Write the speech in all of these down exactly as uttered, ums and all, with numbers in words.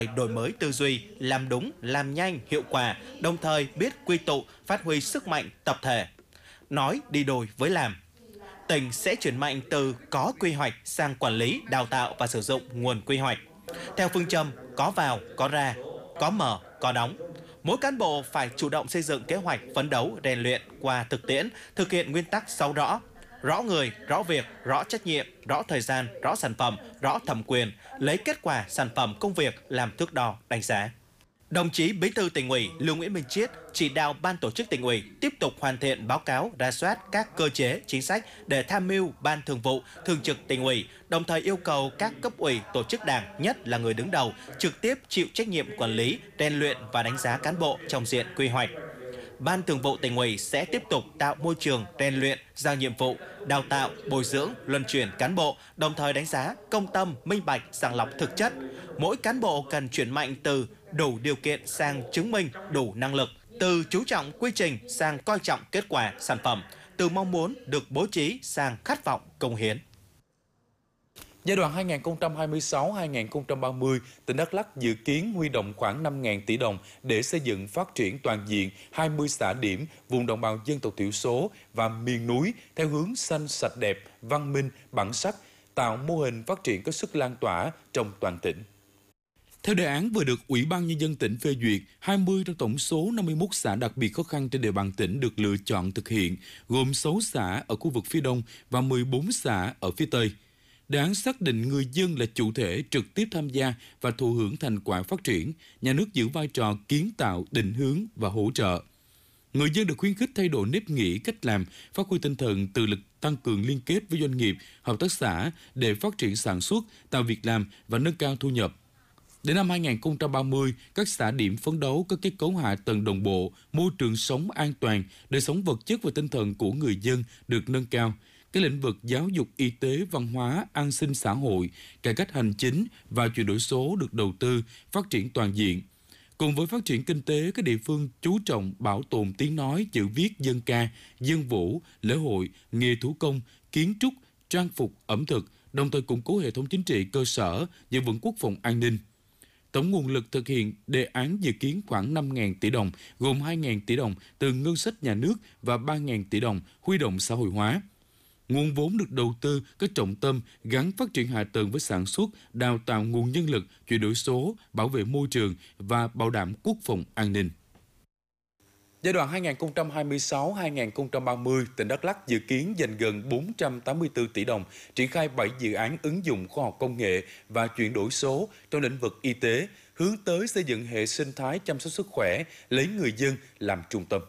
đổi mới tư duy, làm đúng, làm nhanh, hiệu quả, đồng thời biết quy tụ, phát huy sức mạnh tập thể. Nói đi đôi với làm. Tỉnh sẽ chuyển mạnh từ có quy hoạch sang quản lý, đào tạo và sử dụng nguồn quy hoạch. Theo phương châm có vào, có ra, có mở, có đóng. Mỗi cán bộ phải chủ động xây dựng kế hoạch phấn đấu, rèn luyện qua thực tiễn, thực hiện nguyên tắc sáu rõ. Rõ người, rõ việc, rõ trách nhiệm, rõ thời gian, rõ sản phẩm, rõ thẩm quyền, lấy kết quả sản phẩm công việc làm thước đo đánh giá. Đồng chí Bí thư Tỉnh ủy Lưu Nguyễn Minh Chiết chỉ đạo ban tổ chức Tỉnh ủy tiếp tục hoàn thiện báo cáo, rà soát các cơ chế, chính sách để tham mưu ban thường vụ, thường trực Tỉnh ủy, đồng thời yêu cầu các cấp ủy, tổ chức đảng, nhất là người đứng đầu, trực tiếp chịu trách nhiệm quản lý, rèn luyện và đánh giá cán bộ trong diện quy hoạch. Ban Thường vụ Tỉnh ủy sẽ tiếp tục tạo môi trường rèn luyện, giao nhiệm vụ, đào tạo, bồi dưỡng, luân chuyển cán bộ, đồng thời đánh giá công tâm, minh bạch, sàng lọc thực chất. Mỗi cán bộ cần chuyển mạnh từ đủ điều kiện sang chứng minh đủ năng lực, từ chú trọng quy trình sang coi trọng kết quả sản phẩm, từ mong muốn được bố trí sang khát vọng công hiến. Giai đoạn hai nghìn không trăm hai mươi sáu đến hai nghìn không trăm ba mươi, tỉnh Đắk Lắk dự kiến huy động khoảng năm nghìn tỷ đồng để xây dựng phát triển toàn diện hai mươi xã điểm vùng đồng bào dân tộc thiểu số và miền núi theo hướng xanh, sạch đẹp, văn minh, bản sắc, tạo mô hình phát triển có sức lan tỏa trong toàn tỉnh. Theo đề án vừa được Ủy ban Nhân dân tỉnh phê duyệt, hai mươi trong tổng số năm mươi mốt xã đặc biệt khó khăn trên địa bàn tỉnh được lựa chọn thực hiện, gồm sáu xã ở khu vực phía đông và mười bốn xã ở phía tây. Đề án xác định người dân là chủ thể trực tiếp tham gia và thụ hưởng thành quả phát triển, nhà nước giữ vai trò kiến tạo, định hướng và hỗ trợ. Người dân được khuyến khích thay đổi nếp nghĩ, cách làm, phát huy tinh thần tự lực, tăng cường liên kết với doanh nghiệp, hợp tác xã để phát triển sản xuất, tạo việc làm và nâng cao thu nhập. Đến năm hai nghìn không trăm ba mươi, các xã điểm phấn đấu có kết cấu hạ tầng đồng bộ, môi trường sống an toàn, đời sống vật chất và tinh thần của người dân được nâng cao. Các lĩnh vực giáo dục, y tế, văn hóa, an sinh xã hội, cải cách hành chính và chuyển đổi số được đầu tư, phát triển toàn diện. Cùng với phát triển kinh tế, các địa phương chú trọng bảo tồn tiếng nói, chữ viết, dân ca, dân vũ, lễ hội, nghề thủ công, kiến trúc, trang phục, ẩm thực, đồng thời củng cố hệ thống chính trị cơ sở, giữ vững quốc phòng an ninh. Tổng nguồn lực thực hiện đề án dự kiến khoảng năm nghìn tỷ đồng, gồm hai nghìn tỷ đồng từ ngân sách nhà nước và ba nghìn tỷ đồng huy động xã hội hóa. Nguồn vốn được đầu tư có trọng tâm gắn phát triển hạ tầng với sản xuất, đào tạo nguồn nhân lực, chuyển đổi số, bảo vệ môi trường và bảo đảm quốc phòng an ninh. Giai đoạn hai nghìn không trăm hai mươi sáu đến hai nghìn không trăm ba mươi, tỉnh Đắk Lắk dự kiến dành gần bốn trăm tám mươi tư tỷ đồng, triển khai bảy dự án ứng dụng khoa học công nghệ và chuyển đổi số trong lĩnh vực y tế, hướng tới xây dựng hệ sinh thái chăm sóc sức khỏe, lấy người dân làm trung tâm.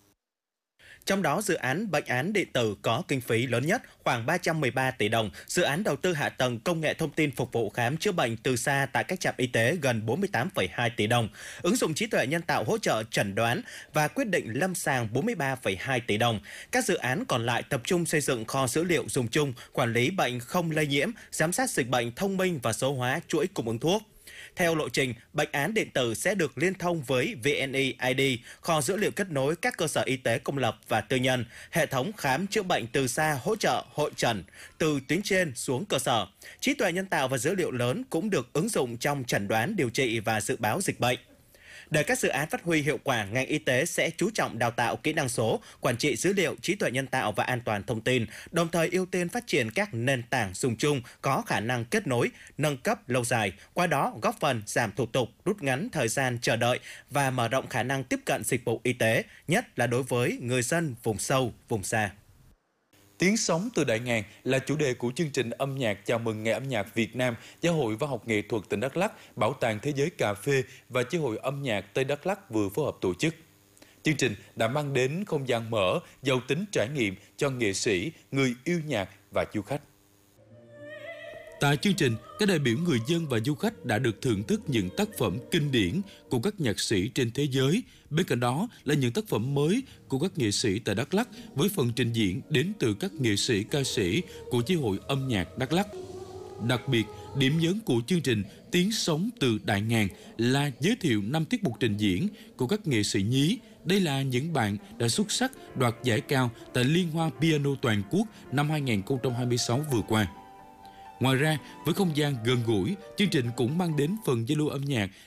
Trong đó, dự án bệnh án điện tử có kinh phí lớn nhất khoảng ba trăm mười ba tỷ đồng, dự án đầu tư hạ tầng công nghệ thông tin phục vụ khám chữa bệnh từ xa tại các trạm y tế gần bốn mươi tám phẩy hai tỷ đồng, ứng dụng trí tuệ nhân tạo hỗ trợ chẩn đoán và quyết định lâm sàng bốn mươi ba phẩy hai tỷ đồng. Các dự án còn lại tập trung xây dựng kho dữ liệu dùng chung, quản lý bệnh không lây nhiễm, giám sát dịch bệnh thông minh và số hóa chuỗi cung ứng thuốc. Theo lộ trình, bệnh án điện tử sẽ được liên thông với vê en e i đê, kho dữ liệu kết nối các cơ sở y tế công lập và tư nhân, hệ thống khám chữa bệnh từ xa hỗ trợ hội chẩn từ tuyến trên xuống cơ sở. Trí tuệ nhân tạo và dữ liệu lớn cũng được ứng dụng trong chẩn đoán, điều trị và dự báo dịch bệnh. Để các dự án phát huy hiệu quả, ngành y tế sẽ chú trọng đào tạo kỹ năng số, quản trị dữ liệu, trí tuệ nhân tạo và an toàn thông tin, đồng thời ưu tiên phát triển các nền tảng dùng chung có khả năng kết nối, nâng cấp lâu dài, qua đó góp phần giảm thủ tục, rút ngắn thời gian chờ đợi và mở rộng khả năng tiếp cận dịch vụ y tế, nhất là đối với người dân vùng sâu, vùng xa. Tiếng sống từ Đại Ngàn là chủ đề của chương trình âm nhạc chào mừng Ngày âm nhạc Việt Nam do Hội Văn học Nghệ thuật tỉnh Đắk Lắk, Bảo tàng Thế giới Cà phê và Chi hội âm nhạc Tây Đắk Lắk vừa phối hợp tổ chức. Chương trình đã mang đến không gian mở, giàu tính trải nghiệm cho nghệ sĩ, người yêu nhạc và du khách. Tại chương trình, các đại biểu người dân và du khách đã được thưởng thức những tác phẩm kinh điển của các nhạc sĩ trên thế giới. Bên cạnh đó là những tác phẩm mới của các nghệ sĩ tại Đắk Lắk với phần trình diễn đến từ các nghệ sĩ ca sĩ của Chi hội âm nhạc Đắk Lắk. Đặc biệt, điểm nhấn của chương trình Tiếng sống từ Đại Ngàn là giới thiệu năm tiết mục trình diễn của các nghệ sĩ nhí. Đây là những bạn đã xuất sắc đoạt giải cao tại Liên hoan Piano Toàn quốc năm hai nghìn không trăm hai mươi sáu vừa qua. Ngoài ra, với không gian gần gũi, chương trình cũng mang đến phần giao lưu âm nhạc